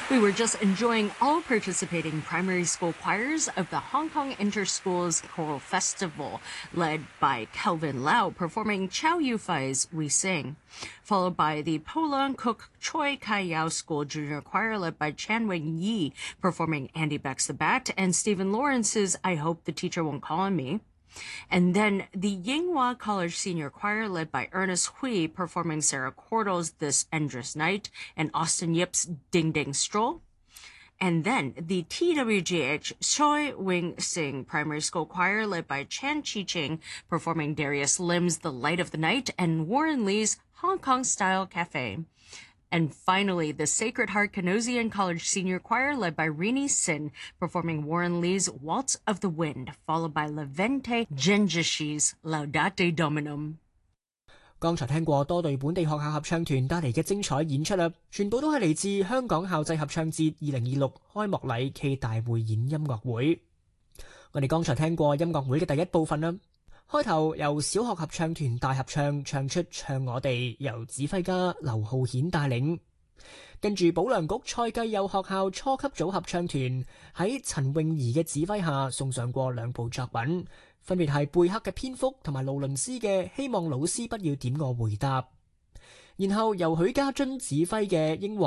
We were just enjoying all participating primary school choirs of the Hong Kong Inter-Schools Choral Festival, led by Kelvin Lau performing Chow Yu-Fai's We Sing, followed by the Polon Cook Choi Kai Yao School Junior Choir led by Chan Wing Yi performing Andy Beck's The Bat and Stephen Lawrence's I Hope the Teacher Won't Call on Me. And then the Yinghua College Senior Choir led by Ernest Hui performing Sarah Cordell's This Endless Night and Austin Yip's Ding Ding Stroll. And then the TWGH Choi Wing Sing Primary School Choir led by Chan Chi-ching performing Darius Lim's The Light of the Night and Warren Lee's Hong Kong Style Cafe. And finally, the Sacred Heart Canosian College Senior Choir led by Rini Sin performing Warren Lee's Waltz of the Wind, followed by Levente Gengishi's Laudate Dominum. 剛才聽過多隊本地學校合唱團帶嚟嘅精彩演出啦，全部都係嚟自香港校際合唱節2026開幕禮暨大匯演音樂會。我哋剛才聽過音樂會嘅第一部分啦。開頭由小學合唱團大合唱唱出唱我哋，由指揮家劉浩顯帶領。跟住保良局蔡繼佑學校初級組合唱團喺陳詠儀嘅指揮下送上過兩部作品，分別係貝克嘅蝙蝠同埋勞倫斯嘅希望老師不要點我回答。然後由許家臻指揮嘅英皇